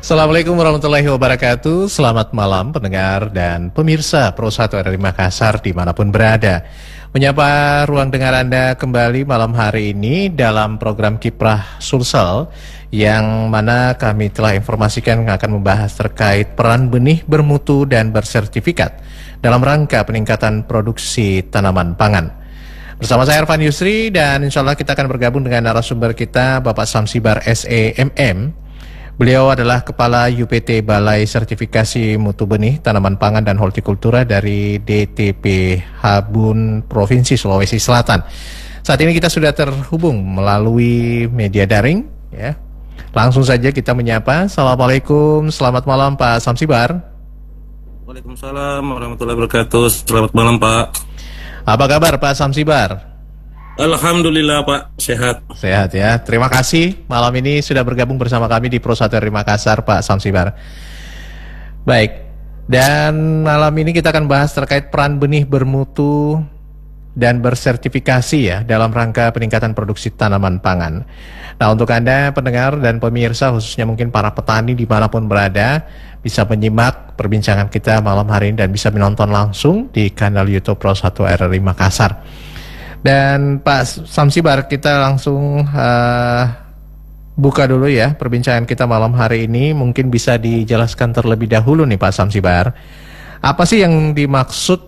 Assalamualaikum warahmatullahi wabarakatuh. Selamat malam pendengar dan pemirsa Pro 1 RRI Makassar dimanapun berada. Menyapa ruang dengar Anda kembali malam hari ini dalam program Kiprah Sulsel, yang mana kami telah informasikan akan membahas terkait peran benih bermutu dan bersertifikat dalam rangka peningkatan produksi tanaman pangan. Bersama saya Arfan Yusri, dan insya Allah kita akan bergabung dengan narasumber kita Bapak Samsibar SEMM. Beliau adalah Kepala UPT Balai Sertifikasi Mutu Benih Tanaman Pangan dan Hortikultura dari DTP Habun Provinsi Sulawesi Selatan. Saat ini kita sudah terhubung melalui media daring, ya. Langsung saja kita menyapa. Assalamualaikum, selamat malam Pak Samsibar. Waalaikumsalam warahmatullahi wabarakatuh. Selamat malam Pak. Apa kabar Pak Samsibar? Alhamdulillah Pak, sehat. Sehat ya, terima kasih malam ini sudah bergabung bersama kami di Pro 1 RRI Makassar, Pak Samsibar. Baik, dan malam ini kita akan bahas terkait peran benih bermutu dan bersertifikasi ya dalam rangka peningkatan produksi tanaman pangan. Nah, untuk Anda pendengar dan pemirsa, khususnya mungkin para petani dimanapun berada, bisa menyimak perbincangan kita malam hari ini dan bisa menonton langsung di kanal YouTube Pro 1 RRI Makassar. Dan Pak Samsibar, kita langsung buka dulu ya perbincangan kita malam hari ini. Mungkin bisa dijelaskan terlebih dahulu nih Pak Samsibar, apa sih yang dimaksud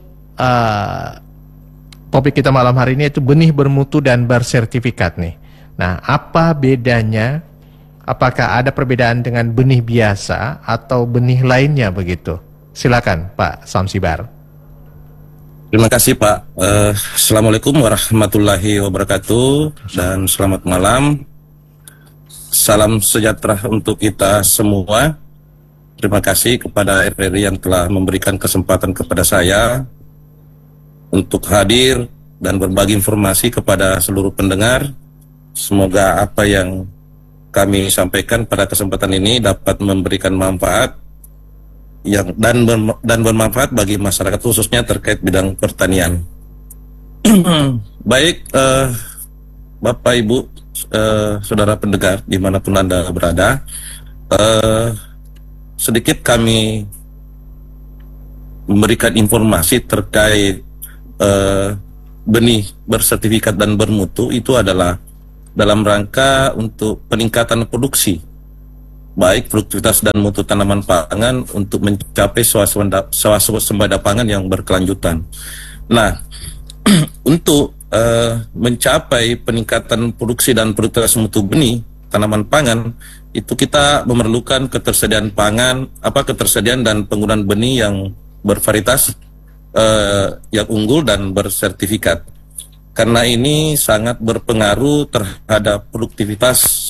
topik kita malam hari ini, yaitu benih bermutu dan bersertifikat nih. Nah, apa bedanya? Apakah ada perbedaan dengan benih biasa atau benih lainnya begitu? Silakan Pak Samsibar. Terima kasih Pak. Assalamualaikum warahmatullahi wabarakatuh dan selamat malam. Salam sejahtera untuk kita semua. Terima kasih kepada RRI yang telah memberikan kesempatan kepada saya untuk hadir dan berbagi informasi kepada seluruh pendengar. Semoga apa yang kami sampaikan pada kesempatan ini dapat memberikan manfaat dan bermanfaat bagi masyarakat, khususnya terkait bidang pertanian. Baik, Bapak Ibu, saudara pendengar dimanapun Anda berada, sedikit kami memberikan informasi terkait benih bersertifikat dan bermutu. Itu adalah dalam rangka untuk peningkatan produksi, baik produktivitas dan mutu tanaman pangan untuk mencapai swasembada pangan yang berkelanjutan. Nah, untuk mencapai peningkatan produksi dan produktivitas mutu benih tanaman pangan, itu kita memerlukan ketersediaan pangan, ketersediaan dan penggunaan benih yang bervarietas, yang unggul dan bersertifikat. Karena ini sangat berpengaruh terhadap produktivitas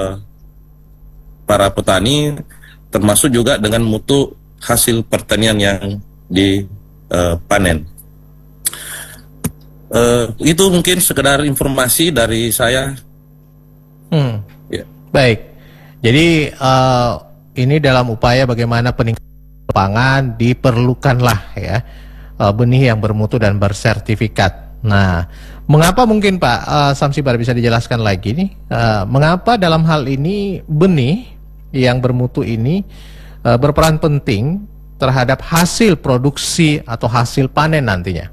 para petani, termasuk juga dengan mutu hasil pertanian yang dipanen. Itu mungkin sekedar informasi dari saya. Ya. Baik, jadi ini dalam upaya bagaimana peningkatan pangan diperlukanlah ya benih yang bermutu dan bersertifikat. Nah, mengapa mungkin Pak Samsibar bisa dijelaskan lagi nih, mengapa dalam hal ini benih yang bermutu ini berperan penting terhadap hasil produksi atau hasil panen nantinya?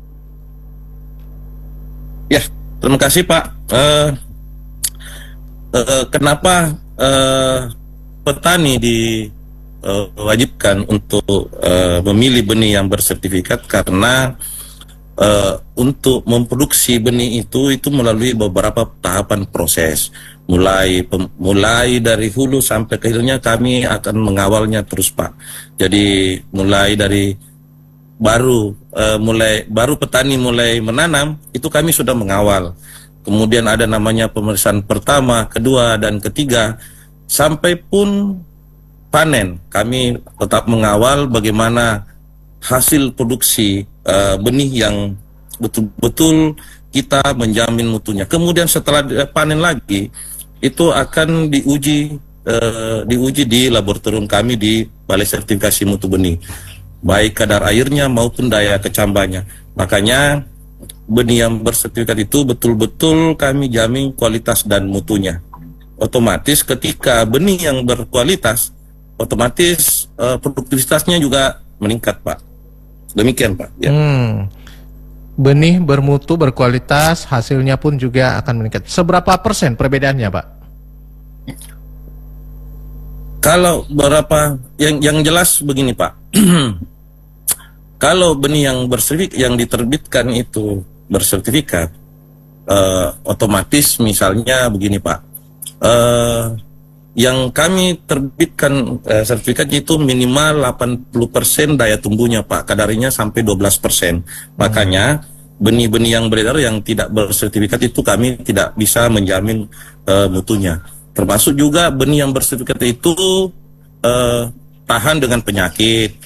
Ya, terima kasih Pak. Kenapa petani diwajibkan untuk memilih benih yang bersertifikat? Karena untuk memproduksi benih itu melalui beberapa tahapan proses, mulai dari hulu sampai ke hilirnya kami akan mengawalnya terus Pak. Jadi mulai dari baru petani mulai menanam itu kami sudah mengawal. Kemudian ada namanya pemeriksaan pertama, kedua dan ketiga, sampai pun panen kami tetap mengawal bagaimana hasil produksi benih yang betul-betul kita menjamin mutunya. Kemudian setelah panen lagi itu akan diuji di laboratorium kami di Balai Sertifikasi Mutu Benih, baik kadar airnya maupun daya kecambahnya. Makanya benih yang bersertifikat itu betul-betul kami jamin kualitas dan mutunya. Otomatis ketika benih yang berkualitas otomatis produktivitasnya juga meningkat, Pak. Demikian, Pak. Ya. Benih bermutu, berkualitas, hasilnya pun juga akan meningkat. Seberapa persen perbedaannya, Pak? Kalau berapa yang jelas begini, Pak. Kalau benih yang bersertifikat yang diterbitkan itu bersertifikat, otomatis misalnya begini, Pak. Yang kami terbitkan sertifikatnya itu minimal 80% daya tumbuhnya, Pak. Kadarinya sampai 12%. Makanya benih-benih yang beredar yang tidak bersertifikat itu kami tidak bisa menjamin mutunya. Termasuk juga benih yang bersertifikat itu tahan dengan penyakit,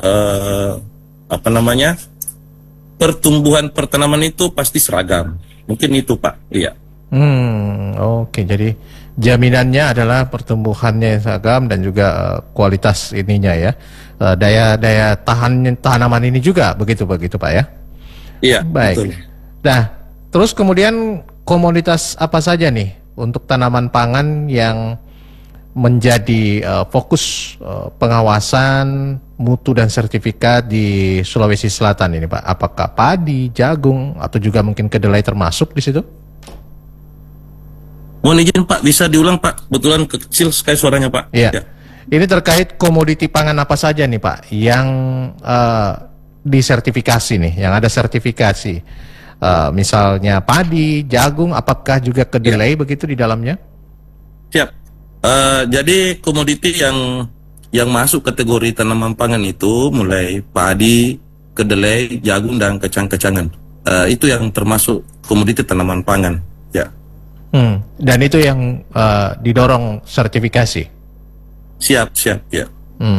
pertumbuhan pertanaman itu pasti seragam. Mungkin itu, Pak. Iya. Oke, jadi jaminannya adalah pertumbuhannya yang seragam dan juga kualitas ininya ya, daya tahan tanaman ini juga begitu Pak ya. Iya. Baik. Betul. Nah, terus kemudian komoditas apa saja nih untuk tanaman pangan yang menjadi fokus pengawasan mutu dan sertifikat di Sulawesi Selatan ini, Pak? Apakah padi, jagung, atau juga mungkin kedelai termasuk di situ? Mohon izin, Pak, bisa diulang, Pak? Betulan kecil sekali suaranya, Pak. Iya. Ya. Ini terkait komoditi pangan apa saja nih, Pak, yang disertifikasi nih, yang ada sertifikasi. Misalnya padi, jagung, apakah juga kedelai begitu di dalamnya? Siap. Jadi komoditi yang masuk kategori tanaman pangan itu mulai padi, kedelai, jagung, dan kacang-kacangan. Itu yang termasuk komoditi tanaman pangan. Ya. Dan itu yang didorong sertifikasi. Siap, ya.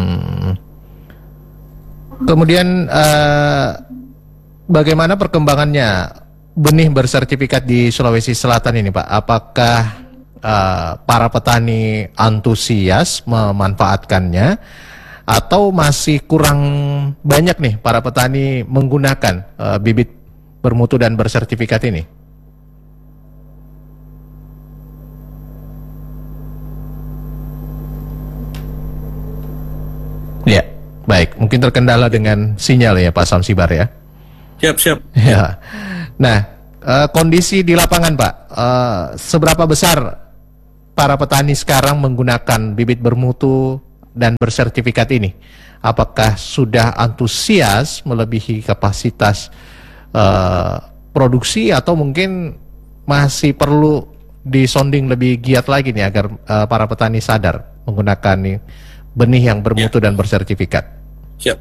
Kemudian bagaimana perkembangannya benih bersertifikat di Sulawesi Selatan ini, Pak? Apakah para petani antusias memanfaatkannya atau masih kurang banyak nih para petani menggunakan bibit bermutu dan bersertifikat ini? Ya, baik. Mungkin terkendala dengan sinyal ya Pak Samsibar ya. Siap. Ya. Nah, kondisi di lapangan, Pak, seberapa besar para petani sekarang menggunakan bibit bermutu dan bersertifikat ini? Apakah sudah antusias melebihi kapasitas produksi atau mungkin masih perlu disonding lebih giat lagi nih agar para petani sadar menggunakan nih benih yang bermutu dan bersertifikat? Siap.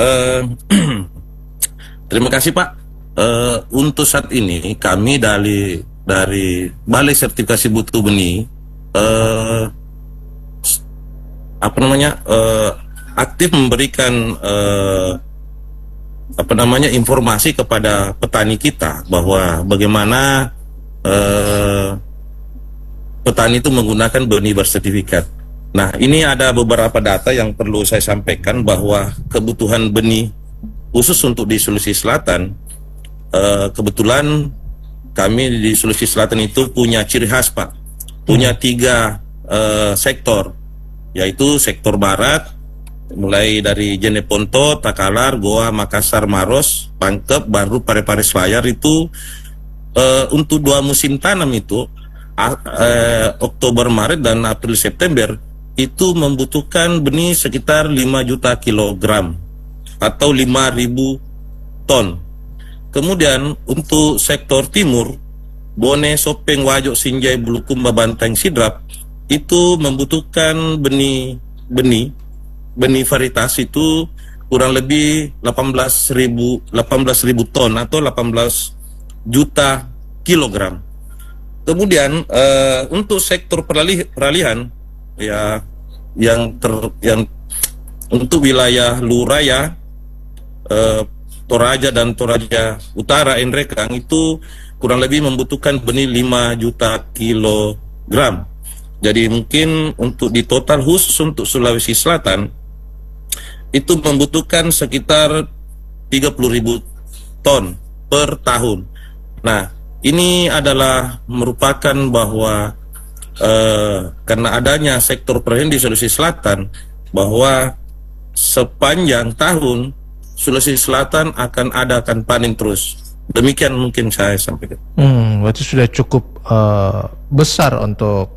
Terima kasih, Pak. Untuk saat ini kami dari Balai Sertifikasi Mutu Benih aktif memberikan informasi kepada petani kita bahwa bagaimana petani itu menggunakan benih bersertifikat. Nah, ini ada beberapa data yang perlu saya sampaikan bahwa kebutuhan benih khusus untuk di Sulawesi Selatan, kebetulan kami di Sulawesi Selatan itu punya ciri khas, Pak. Punya 3 sektor, yaitu sektor barat, mulai dari Jeneponto, Takalar, Goa, Makassar, Maros, Pangkep, baru Parepare Selayar itu untuk 2 musim tanam itu, Oktober, Maret, dan April, September, itu membutuhkan benih sekitar 5 juta kilogram atau 5.000 ton. Kemudian untuk sektor timur, Bone, Sopeng, Wajok, Sinjai, Bulukumba, Banteng, Sidrap, itu membutuhkan benih varietas itu kurang lebih 18.000 ton atau 18 juta kilogram. Kemudian untuk sektor peralihan ya yang untuk wilayah Luraya, Toraja dan Toraja Utara, Enrekang itu kurang lebih membutuhkan benih 5 juta kilogram. Jadi mungkin untuk di total khusus untuk Sulawesi Selatan itu membutuhkan sekitar 30.000 ton per tahun. Nah, ini adalah merupakan bahwa karena adanya sektor peralihan di Sulawesi Selatan, bahwa sepanjang tahun Sulawesi Selatan akan panen terus. Demikian mungkin saya sampaikan. Berarti sudah cukup besar untuk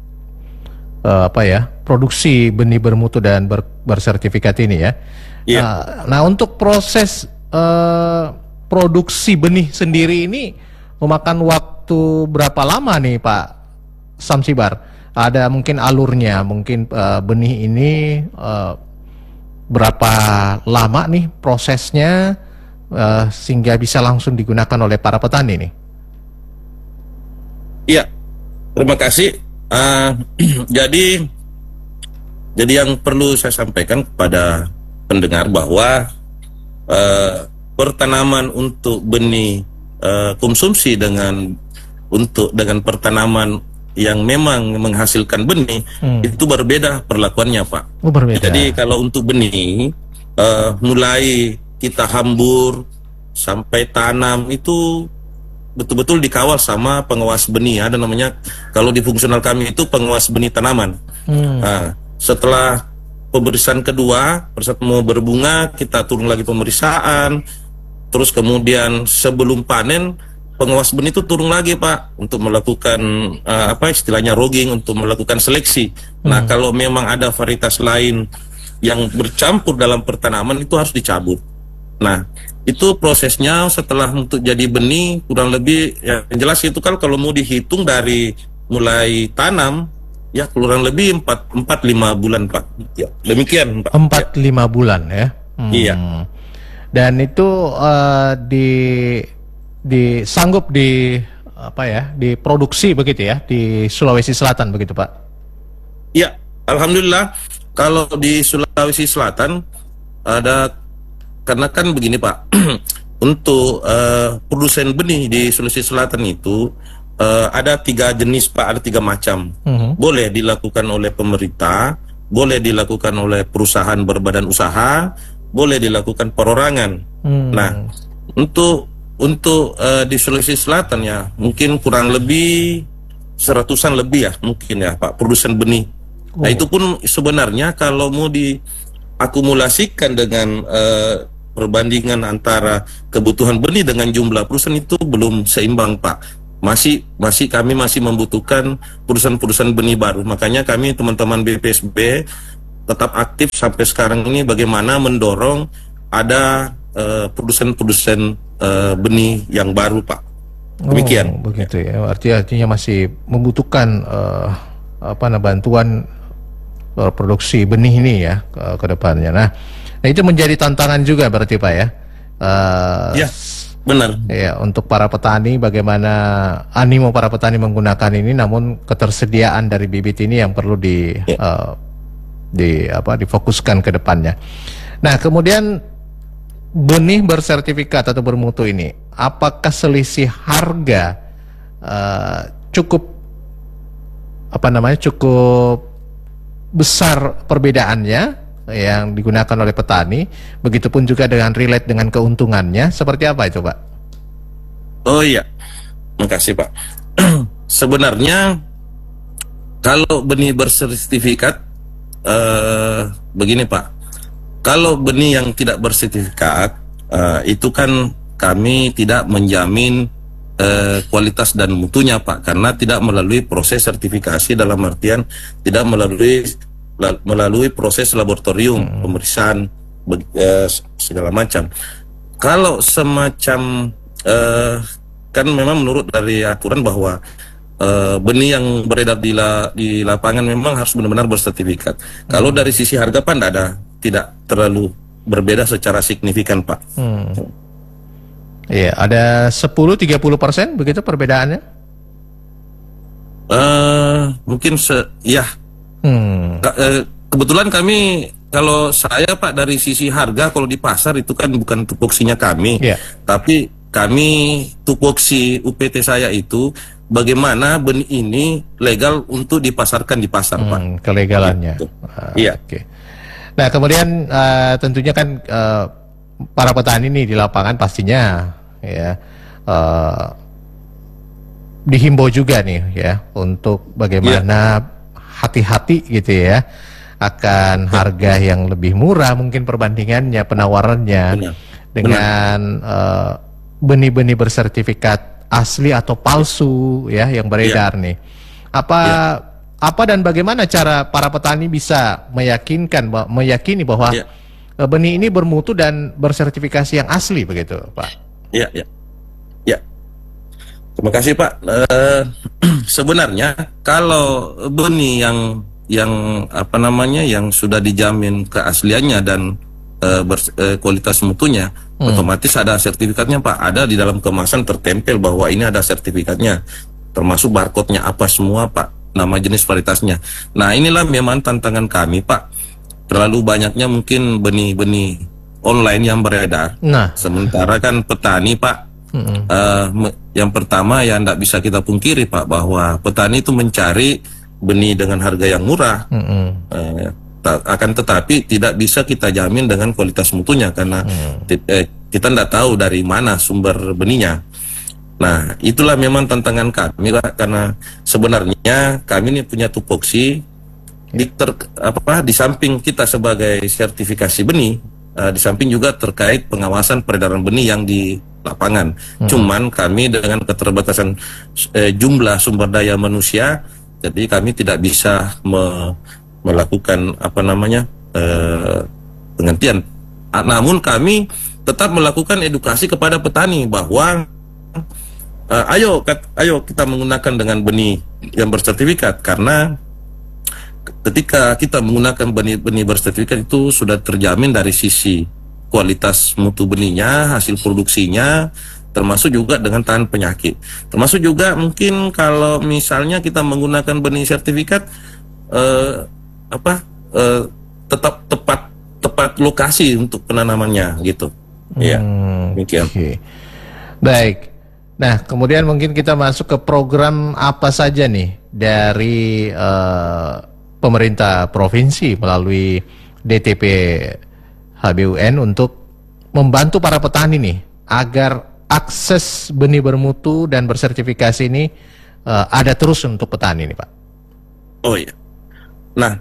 produksi benih bermutu dan bersertifikat ini ya. Iya. Nah, untuk proses produksi benih sendiri ini memakan waktu berapa lama nih Pak Samsibar? Ada mungkin alurnya, mungkin benih ini berapa lama nih prosesnya sehingga bisa langsung digunakan oleh para petani nih? Iya, terima kasih. Jadi yang perlu saya sampaikan kepada pendengar bahwa pertanaman untuk benih konsumsi dengan pertanaman yang memang menghasilkan benih itu berbeda perlakuannya, Pak. Oh, berbeda. Jadi kalau untuk benih mulai kita hambur sampai tanam itu betul-betul dikawal sama pengawas benih. Ada namanya, kalau di fungsional kami itu pengawas benih tanaman. Nah, setelah pemeriksaan kedua, pada saat mau berbunga kita turun lagi pemeriksaan. Terus kemudian sebelum panen pengawas benih itu turun lagi, Pak, untuk melakukan istilahnya rogging, untuk melakukan seleksi. Nah, kalau memang ada varietas lain yang bercampur dalam pertanaman itu harus dicabut. Nah, itu prosesnya setelah untuk jadi benih kurang lebih, ya jelas itu kan kalau mau dihitung dari mulai tanam ya kurang lebih 4-5 bulan, Pak. Ya, demikian, Pak. 4-5 bulan ya. Iya. Dan itu disanggup diproduksi begitu ya di Sulawesi Selatan begitu, Pak? Iya, alhamdulillah kalau di Sulawesi Selatan ada, karena kan begini, Pak. Untuk produsen benih di Sulawesi Selatan itu ada 3 jenis, Pak, ada 3 macam. Boleh dilakukan oleh pemerintah, boleh dilakukan oleh perusahaan berbadan usaha, boleh dilakukan perorangan. Nah, untuk di Sulawesi Selatan ya mungkin kurang lebih 100-an lebih ya mungkin ya, Pak, produsen benih. Nah, itu pun sebenarnya kalau mau diakumulasikan dengan perbandingan antara kebutuhan benih dengan jumlah perusahaan itu belum seimbang, Pak. Kami masih membutuhkan perusahaan-perusahaan benih baru. Makanya kami teman-teman BPSB tetap aktif sampai sekarang ini bagaimana mendorong ada produsen-produsen benih yang baru, Pak. Demikian. Begitu ya. Artinya masih membutuhkan bantuan produksi benih ini ya ke depannya. Nah, itu menjadi tantangan juga berarti, Pak ya. Ya, benar. Ya, untuk para petani, bagaimana animo para petani menggunakan ini, namun ketersediaan dari bibit ini yang perlu difokuskan ke depannya. Nah, kemudian benih bersertifikat atau bermutu ini, apakah selisih harga cukup besar perbedaannya yang digunakan oleh petani, begitupun juga dengan relate dengan keuntungannya, seperti apa itu, Pak? Oh iya, makasih, Pak. Sebenarnya kalau benih bersertifikat begini, Pak. Kalau benih yang tidak bersertifikat itu kan kami tidak menjamin kualitas dan mutunya, Pak, karena tidak melalui proses sertifikasi, dalam artian tidak melalui proses laboratorium, pemeriksaan segala macam. Kalau semacam kan memang menurut dari aturan bahwa benih yang beredar di lapangan memang harus benar-benar bersertifikat. Kalau dari sisi harga, Pak, tidak terlalu berbeda secara signifikan, Pak. Iya, ada 10-30% begitu perbedaannya? Mungkin kebetulan kami, kalau saya, Pak, dari sisi harga kalau di pasar itu kan bukan tupoksinya kami, tapi kami tupoksi UPT saya itu bagaimana benih ini legal untuk dipasarkan di pasar, Pak. Kelegalannya. Gitu. Iya. Okay. Nah, kemudian tentunya kan para petani nih di lapangan pastinya ya dihimbau juga nih ya untuk bagaimana hati-hati gitu ya akan harga yang lebih murah mungkin perbandingannya, penawarannya Benar. dengan benih-benih bersertifikat asli atau palsu ya yang beredar nih. Apa Ya. apa dan bagaimana cara para petani bisa meyakini bahwa Ya. benih ini bermutu dan bersertifikasi yang asli begitu, Pak? Ya, ya, ya. Terima kasih Pak. Sebenarnya kalau benih yang apa namanya yang sudah dijamin keasliannya dan kualitas mutunya, otomatis ada sertifikatnya Pak. Ada di dalam kemasan tertempel bahwa ini ada sertifikatnya, termasuk barcode-nya apa semua Pak, nama jenis varietasnya. Nah inilah memang tantangan kami Pak. Terlalu banyaknya mungkin benih-benih online yang beredar. Nah, Sementara kan petani Pak, yang pertama yang tidak bisa kita pungkiri Pak, bahwa petani itu mencari benih dengan harga yang murah. Akan tetapi tidak bisa kita jamin dengan kualitas mutunya karena kita tidak tahu dari mana sumber benihnya. Nah itulah memang tantangan kami Pak, karena sebenarnya kami ini punya tupoksi di samping kita sebagai sertifikasi benih, di samping juga terkait pengawasan peredaran benih yang di lapangan. Cuman kami dengan keterbatasan jumlah sumber daya manusia, jadi kami tidak bisa melakukan penghentian. Namun kami tetap melakukan edukasi kepada petani bahwa ayo kita menggunakan dengan benih yang bersertifikat, karena ketika kita menggunakan benih bersertifikat itu sudah terjamin dari sisi kualitas mutu benihnya, hasil produksinya, termasuk juga dengan tahan penyakit. Termasuk juga mungkin kalau misalnya kita menggunakan benih sertifikat tetap tepat lokasi untuk penanamannya gitu. Ya, demikian. Oke. Baik. Nah, kemudian mungkin kita masuk ke program apa saja nih dari pemerintah provinsi melalui DTP HBUN untuk membantu para petani nih agar akses benih bermutu dan bersertifikasi ini ada terus untuk petani nih Pak. Oh iya. Nah,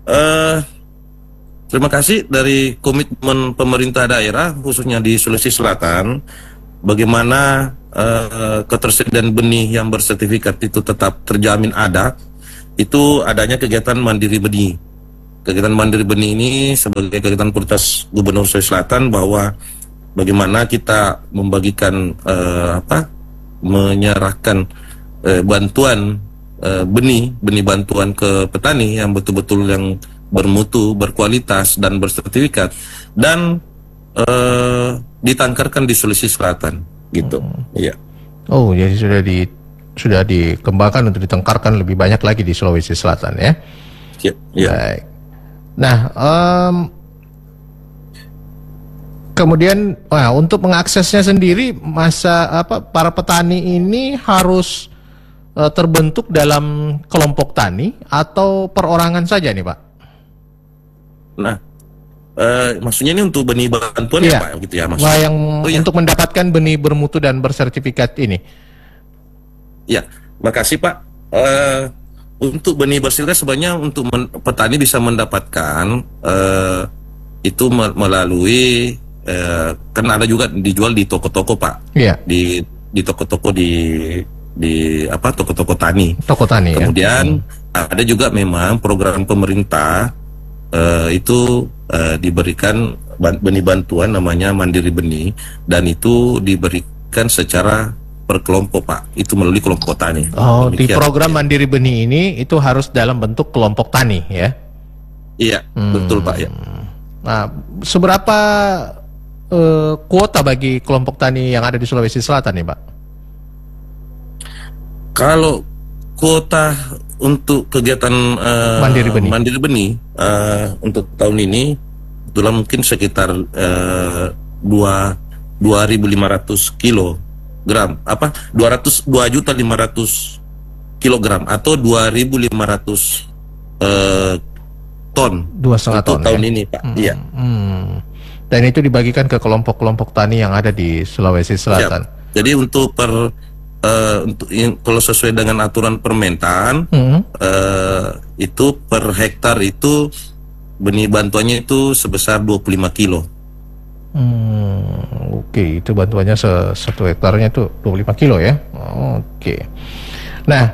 terima kasih dari komitmen pemerintah daerah khususnya di Sulawesi Selatan, bagaimana ketersediaan benih yang bersertifikat itu tetap terjamin ada. Itu adanya kegiatan mandiri benih. Kegiatan mandiri benih ini sebagai kegiatan prioritas Gubernur Sulawesi Selatan, bahwa bagaimana kita membagikan menyerahkan bantuan benih bantuan ke petani yang betul-betul yang bermutu, berkualitas dan bersertifikat, dan ditangkarkan di Sulawesi Selatan gitu. Iya. Oh, jadi sudah dikembangkan untuk ditengkarkan lebih banyak lagi di Sulawesi Selatan ya. Ya. Baik. Nah, kemudian untuk mengaksesnya sendiri para petani ini harus terbentuk dalam kelompok tani atau perorangan saja nih Pak? Nah, maksudnya ini untuk benih bantuan ya Pak, gitu ya Mas? Untuk mendapatkan benih bermutu dan bersertifikat ini. Ya, makasih Pak. Untuk benih bersertifikat sebenarnya untuk petani bisa mendapatkan itu melalui kan ada juga dijual di toko-toko Pak. Iya. Di toko-toko di toko-toko tani. Toko tani. Kemudian ada juga memang program pemerintah itu diberikan benih bantuan namanya Mandiri Benih, dan itu diberikan secara per kelompok Pak, itu melalui kelompok tani. Oh, demikian. Di program Mandiri Benih ini itu harus dalam bentuk kelompok tani ya? Iya, betul Pak ya. Nah, seberapa kuota bagi kelompok tani yang ada di Sulawesi Selatan nih Pak? Kalau kuota untuk kegiatan Mandiri Benih untuk tahun ini itulah mungkin sekitar 2.500 kilogram, 2.500 kilogram atau 2.500 ton 2,5 ton tahun ya? ini Pak. Iya. Dan itu dibagikan ke kelompok-kelompok tani yang ada di Sulawesi Selatan. Siap. Jadi untuk kalau sesuai dengan aturan Permentan itu per hektar itu benih bantuannya itu sebesar 25 kilo. Oke, itu bantuannya satu hektarnya itu 25 kilo ya. Oke. Nah,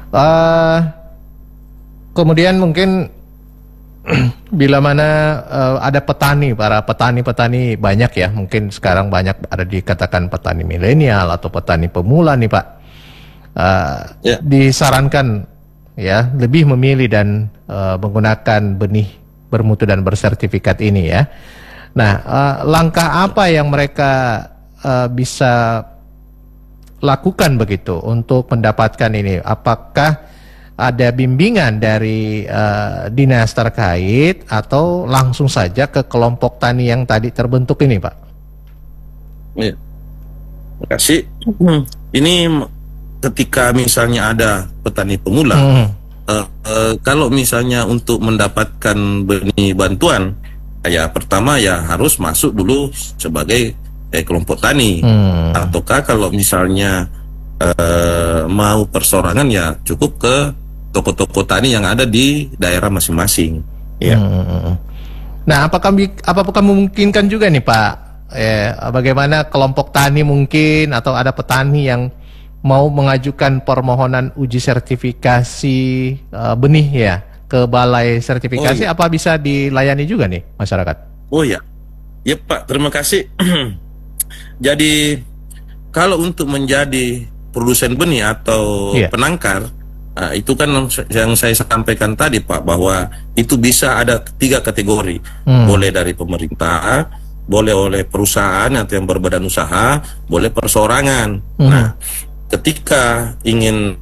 kemudian mungkin bila mana ada para petani-petani banyak ya, mungkin sekarang banyak ada dikatakan petani milenial atau petani pemula nih Pak. Ya. Disarankan ya lebih memilih dan menggunakan benih bermutu dan bersertifikat ini ya. Nah, langkah apa yang mereka bisa lakukan begitu untuk mendapatkan ini? Apakah ada bimbingan dari dinas terkait atau langsung saja ke kelompok tani yang tadi terbentuk ini, Pak? Ya. Terima kasih. Ini ketika misalnya ada petani pemula, kalau misalnya untuk mendapatkan benih bantuan, ya pertama ya harus masuk dulu sebagai kelompok tani. Ataukah kalau misalnya mau persorangan ya cukup ke toko-toko tani yang ada di daerah masing-masing. Ya. Nah, apakah memungkinkan juga nih Pak? Bagaimana kelompok tani mungkin atau ada petani yang mau mengajukan permohonan uji sertifikasi benih ya ke balai sertifikasi, apa bisa dilayani juga nih masyarakat? Oh ya, ya Pak, terima kasih. Jadi kalau untuk menjadi produsen benih atau penangkar, itu kan yang saya sampaikan tadi Pak, bahwa itu bisa ada 3 kategori, boleh dari pemerintah, boleh oleh perusahaan atau yang berbadan usaha, boleh perseorangan. Nah, ketika ingin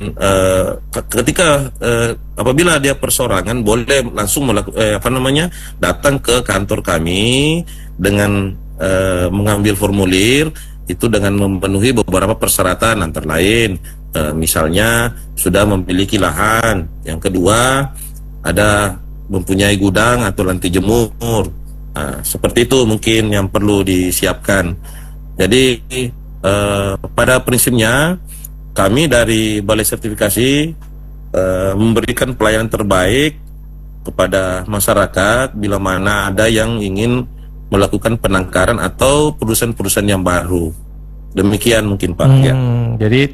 apabila dia perseorangan boleh langsung datang ke kantor kami dengan mengambil formulir itu dengan memenuhi beberapa persyaratan, antara lain misalnya sudah memiliki lahan, yang kedua ada mempunyai gudang atau lantai jemur. Seperti itu mungkin yang perlu disiapkan. Jadi pada prinsipnya kami dari Balai Sertifikasi memberikan pelayanan terbaik kepada masyarakat bila mana ada yang ingin melakukan penangkaran atau produsen-produsen yang baru. Demikian mungkin Pak. Ya. Jadi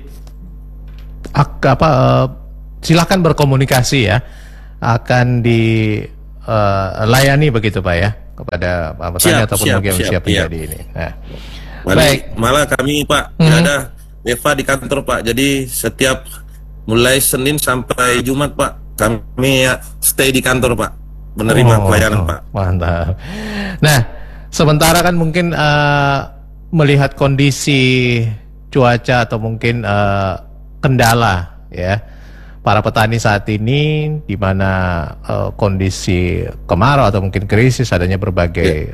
silakan berkomunikasi ya, akan dilayani begitu Pak ya kepada petani ataupun siap pribadi ini. Nah, baik. Malah kami Pak tidak ada Eva di kantor Pak. Jadi setiap mulai Senin sampai Jumat Pak kami stay di kantor Pak, menerima pelayanan Pak. Mantap. Nah, sementara kan mungkin melihat kondisi cuaca atau mungkin kendala ya para petani saat ini, di mana kondisi kemarau atau mungkin krisis, adanya berbagai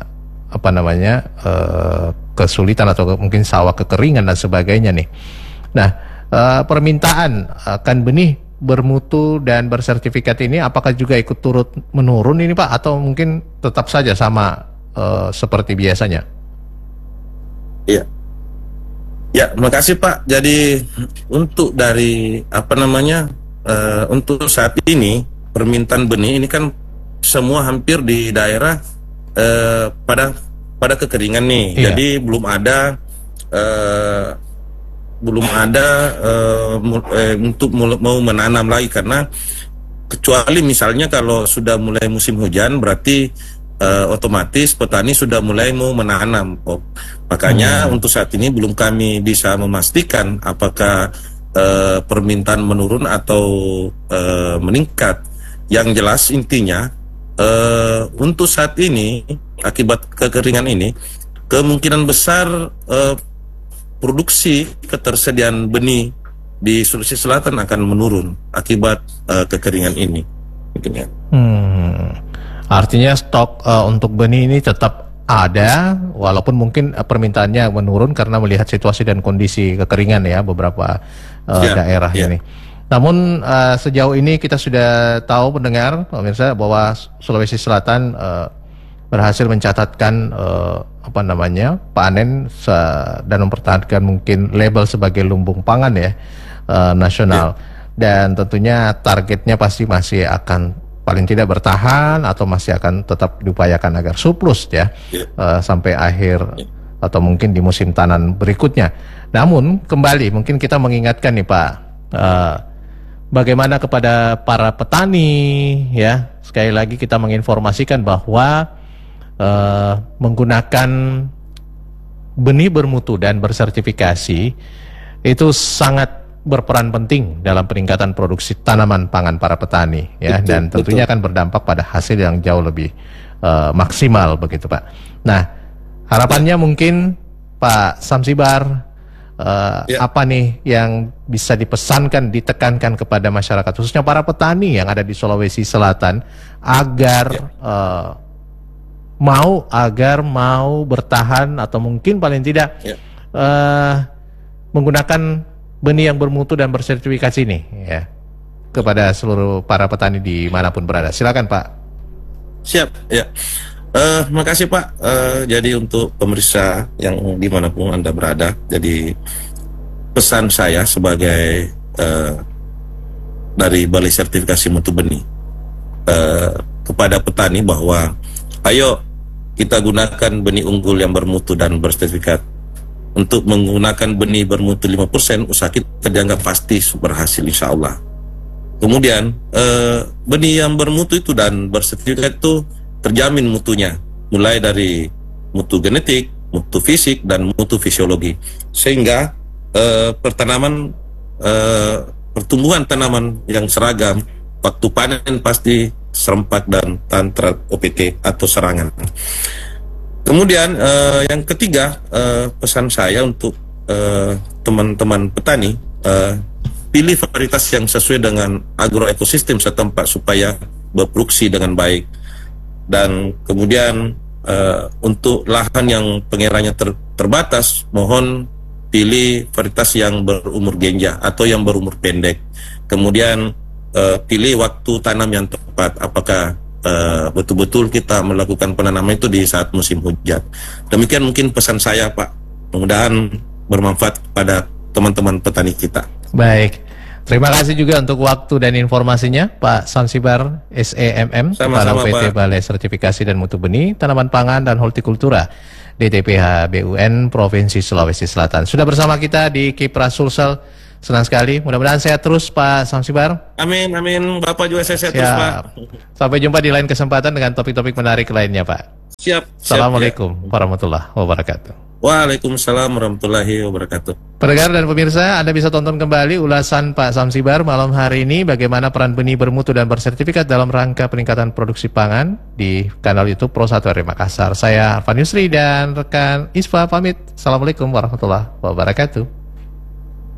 kesulitan atau mungkin sawah kekeringan dan sebagainya nih. Nah, permintaan akan benih bermutu dan bersertifikat ini apakah juga ikut turut menurun ini Pak, atau mungkin tetap saja sama seperti biasanya? Iya. Ya, makasih Pak. Jadi untuk dari untuk saat ini permintaan benih ini kan semua hampir di daerah pada kekeringan nih. Iya. Jadi belum ada untuk mau menanam lagi, karena kecuali misalnya kalau sudah mulai musim hujan berarti otomatis petani sudah mulai mau menanam. Makanya untuk saat ini belum kami bisa memastikan apakah permintaan menurun atau meningkat. Yang jelas intinya untuk saat ini akibat kekeringan ini kemungkinan besar produksi ketersediaan benih di Sulawesi Selatan akan menurun akibat kekeringan ini. Artinya stok untuk benih ini tetap ada, walaupun mungkin permintaannya menurun karena melihat situasi dan kondisi kekeringan ya beberapa daerah ini. Namun sejauh ini kita sudah tahu, mendengar pemirsa, bahwa Sulawesi Selatan berhasil mencatatkan panen dan mempertahankan mungkin label sebagai lumbung pangan ya nasional. Dan tentunya targetnya pasti masih akan paling tidak bertahan atau masih akan tetap diupayakan agar surplus ya, sampai akhir atau mungkin di musim tanam berikutnya. Namun kembali mungkin kita mengingatkan nih Pak, bagaimana kepada para petani ya, sekali lagi kita menginformasikan bahwa menggunakan benih bermutu dan bersertifikasi itu sangat berperan penting dalam peningkatan produksi tanaman pangan para petani ya, dan tentunya akan berdampak pada hasil yang jauh lebih maksimal begitu Pak. Nah, harapannya mungkin Pak Samsibar, apa nih yang bisa dipesankan, ditekankan kepada masyarakat khususnya para petani yang ada di Sulawesi Selatan agar mau bertahan atau mungkin paling tidak menggunakan benih yang bermutu dan bersertifikasi ini ya, kepada seluruh para petani dimanapun berada. Silakan Pak. Siap ya. Makasih Pak. Jadi untuk pemirsa yang dimanapun Anda berada, jadi pesan saya sebagai dari Balai Sertifikasi Mutu Benih kepada petani bahwa ayo kita gunakan benih unggul yang bermutu dan bersertifikat. Untuk menggunakan benih bermutu 5%, usaha kita dianggap pasti berhasil insya Allah. Kemudian benih yang bermutu itu dan bersertifikat itu terjamin mutunya, mulai dari mutu genetik, mutu fisik, dan mutu fisiologi, sehingga pertumbuhan tanaman yang seragam, waktu panen pasti serempak dan tanpa OPT atau serangan. Kemudian yang ketiga, pesan saya untuk teman-teman petani, pilih varietas yang sesuai dengan agroekosistem setempat supaya berproduksi dengan baik. Dan kemudian untuk lahan yang pengerannya terbatas, mohon pilih varietas yang berumur genjah atau yang berumur pendek. Kemudian pilih waktu tanam yang tepat, apakah betul-betul kita melakukan penanaman itu di saat musim hujan. Demikian mungkin pesan saya Pak, mudah-mudahan bermanfaat kepada teman-teman petani kita. Baik, terima kasih juga untuk waktu dan informasinya Pak Samsibar SEMM, Kepala PT Balai Sertifikasi dan Mutu Benih, Tanaman Pangan dan Hortikultura DTPH BUN Provinsi Sulawesi Selatan. Sudah bersama kita di Kipra Sulsel. Senang sekali, mudah-mudahan sehat terus Pak Samsibar. Amin, amin. Bapak juga sehat terus Pak. Sampai jumpa di lain kesempatan dengan topik-topik menarik lainnya Pak. Siap. Assalamualaikum warahmatullahi wabarakatuh. Waalaikumsalam warahmatullahi wabarakatuh. Pendengar dan pemirsa, Anda bisa tonton kembali ulasan Pak Samsibar malam hari ini bagaimana peran benih bermutu dan bersertifikat dalam rangka peningkatan produksi pangan di kanal YouTube Pro 1 RRI Makassar. Saya Arfan Yusri dan rekan Isfa pamit. Assalamualaikum warahmatullahi wabarakatuh.